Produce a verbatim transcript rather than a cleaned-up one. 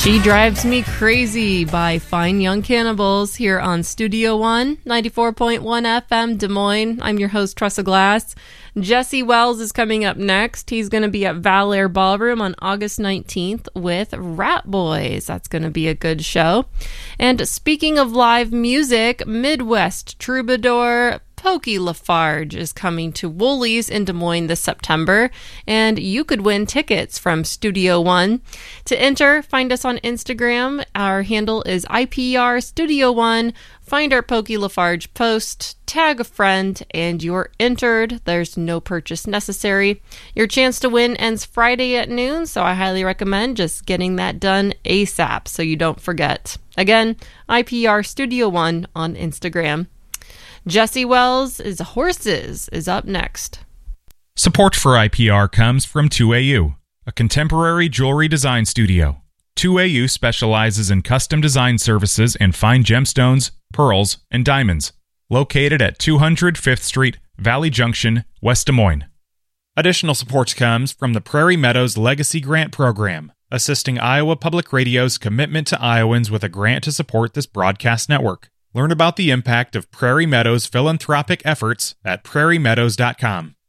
She Drives Me Crazy by Fine Young Cannibals here on Studio One, ninety-four point one F M Des Moines. I'm your host, Tressa Glass. Jesse Wells is coming up next. He's going to be at Val-Air Ballroom on August nineteenth with Rat Boys. That's going to be a good show. And speaking of live music, Midwest Troubadour Pokey Lafarge is coming to Woolies in Des Moines this September, and you could win tickets from Studio One. To enter, find us on Instagram. Our handle is I P R Studio One. Find our Pokey Lafarge post, tag a friend, and you're entered. There's no purchase necessary. Your chance to win ends Friday at noon, so I highly recommend just getting that done ASAP so you don't forget. Again, I P R Studio One on Instagram. Jesse Wells' is Horses is up next. Support for I P R comes from two A U, a contemporary jewelry design studio. two A U specializes in custom design services in fine gemstones, pearls, and diamonds. Located at two hundred Fifth Street, Valley Junction, West Des Moines. Additional support comes from the Prairie Meadows Legacy Grant Program, assisting Iowa Public Radio's commitment to Iowans with a grant to support this broadcast network. Learn about the impact of Prairie Meadows' philanthropic efforts at prairie meadows dot com.